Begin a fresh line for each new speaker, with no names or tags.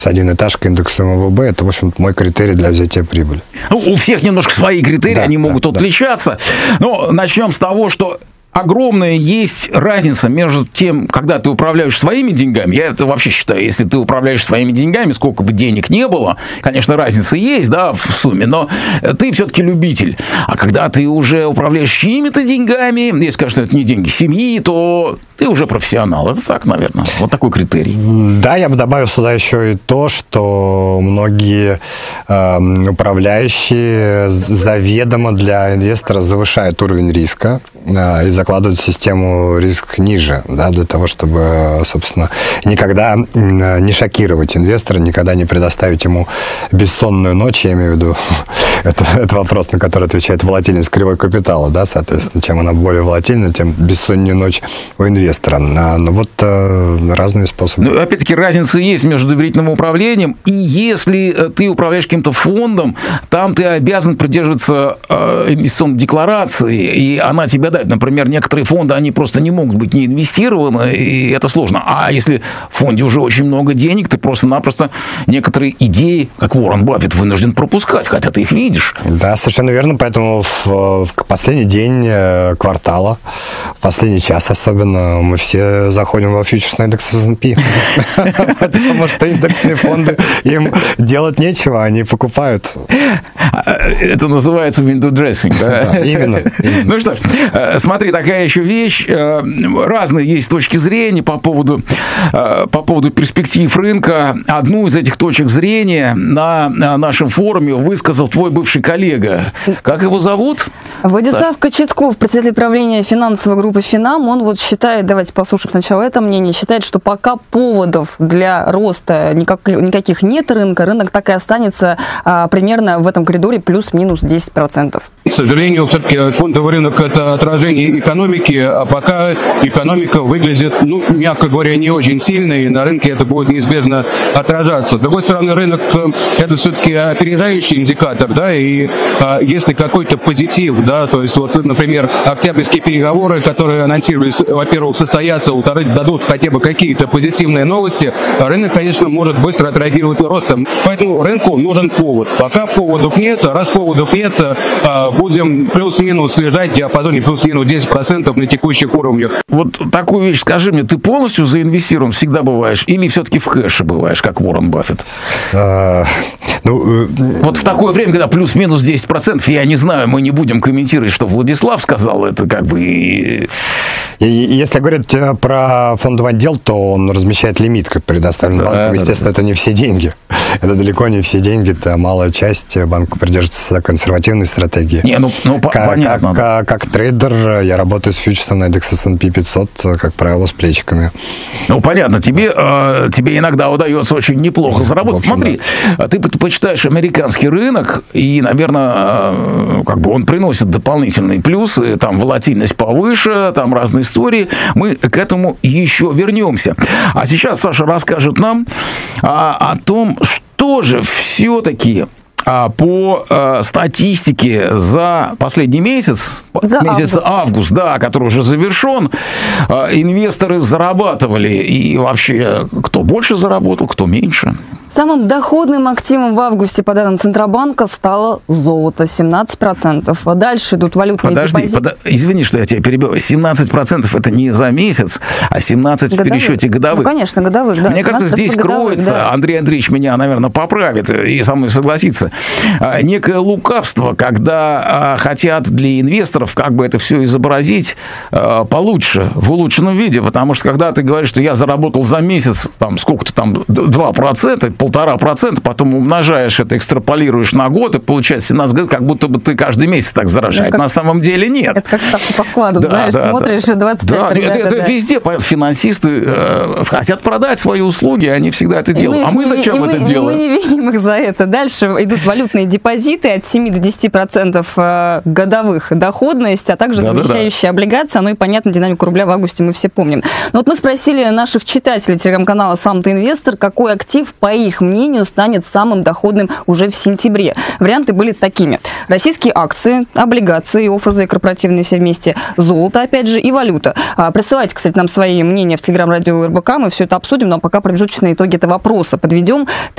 Один этаж к индексу МВБ – это, в общем, мой критерий для взятия прибыли.
Ну, у всех немножко свои критерии, да, они могут отличаться. Но начнем с того, что огромная есть разница между тем, когда ты управляешь своими деньгами. Я это вообще считаю, если ты управляешь своими деньгами, сколько бы денег не было, конечно, разница есть, да, в сумме, но ты все-таки любитель. А когда ты уже управляешь чьими-то деньгами, если, конечно, это не деньги семьи, то ты уже профессионал. Это так, наверное. Вот такой критерий.
Да, я бы добавил сюда еще и то, что многие управляющие заведомо для инвестора завышают уровень риска и закладывают систему риск ниже, да, для того, чтобы, собственно, никогда не шокировать инвестора, никогда не предоставить ему бессонную ночь, я имею в виду, это вопрос, на который отвечает волатильность кривой капитала, да, соответственно, чем она более волатильна, тем бессоннее ночь у инвестора. Но вот разные способы.
Ну, опять-таки, разница есть между доверительным управлением, и если ты управляешь каким-то фондом, там ты обязан придерживаться инвестиционной декларации, и она тебя дает. Например, некоторые фонды, они просто не могут быть не инвестированы, и это сложно. А если в фонде уже очень много денег, ты просто-напросто некоторые идеи, как Уоррен Баффет, вынужден пропускать, хотя ты их видишь.
Да, совершенно верно. Поэтому в последний день квартала, в последний час особенно, мы все заходим во фьючерсный индекс S&P. Потому что индексные фонды, им делать нечего, они покупают.
Это называется window dressing.
Да, именно.
Ну что ж, смотри, такая еще вещь. Разные есть точки зрения по поводу перспектив рынка. Одну из этих точек зрения на нашем форуме высказал твой бывший коллега. Как его зовут?
Владислав Кочетков, председатель правления финансовой группы «Финам». Он вот считает, давайте послушаем сначала это мнение, считает, что пока поводов для роста никаких нет рынка, рынок так и останется примерно в этом коридоре плюс-минус 10%.
К сожалению, все-таки фондовый рынок – это отражение экономики, а пока экономика выглядит, мягко говоря, не очень сильной, и на рынке это будет неизбежно отражаться. С другой стороны, рынок – это все-таки опережающий индикатор, да, и если какой-то позитив, да, то есть вот, например, октябрьские переговоры, которые анонсировались, во-первых, состоятся, во-вторых, дадут хотя бы какие-то позитивные новости, рынок, конечно, может быстро отреагировать ростом. Поэтому рынку нужен повод. Пока поводов нет, раз поводов нет, будем плюс-минус лежать в диапазоне плюс-минус 10% на текущих уровнях.
Вот такую вещь скажи мне, ты полностью заинвестирован всегда бываешь или все-таки в кэше бываешь, как Уоррен Баффет? Вот в такое время, когда плюс-минус 10%, я не знаю, мы не будем комментировать, что Владислав сказал, это как бы...
Если говорить про фондовый отдел, то он размещает лимит, как предоставлен банком. Естественно, это не все деньги. Это далеко не все деньги, это малая часть. Банк придерживается всегда консервативной стратегии.
Понятно.
Как трейдер я работаю с фьючерсом на индекс S&P 500, как правило, с плечиками.
Понятно. Тебе иногда удается очень неплохо заработать. Смотри, ты предпочитаешь американский рынок, и, наверное, как бы он приносит дополнительные плюсы, там волатильность повыше, там разные истории. Мы к этому еще вернемся. А сейчас Саша расскажет нам о том, что же все-таки по статистике за последний месяц, август, да, который уже завершен, инвесторы зарабатывали. И вообще, кто больше заработал, кто меньше.
Самым доходным активом в августе, по данным Центробанка, стало золото, 17%. А дальше идут валютные депозиты.
Извини, что я тебя перебиваю. 17% это не за месяц, а 17% в пересчете годовых.
Конечно, годовых, да.
Мне кажется, здесь кроется, да. Андрей Андреевич меня, наверное, поправит и со мной согласится, некое лукавство, когда хотят для инвесторов как бы это все изобразить получше, в улучшенном виде, потому что когда ты говоришь, что я заработал за месяц там сколько-то там 2%, 1,5%, потом умножаешь это, экстраполируешь на год, и получается 17 годов, как будто бы ты каждый месяц так заражаешь. На самом деле нет.
Это как ставку по вкладу, знаешь, смотришь 25%.
Да, это везде финансисты хотят продать свои услуги, они всегда это делают. А мы зачем это делаем?
Мы не видим их за это. Дальше идут валютные депозиты от 7 до 10% годовых доходность, а также замещающие облигации. И, понятно, динамику рубля в августе мы все помним. Но вот мы спросили наших читателей телеграм-канала «Сам ты инвестор», какой актив, по их их мнению, станет самым доходным уже в сентябре. Варианты были такими. Российские акции, облигации, ОФЗ корпоративные все вместе, золото, опять же, и валюта. Присылайте, кстати, нам свои мнения в Телеграм-радио РБК. Мы все это обсудим, но пока промежуточные итоги этого вопроса подведем.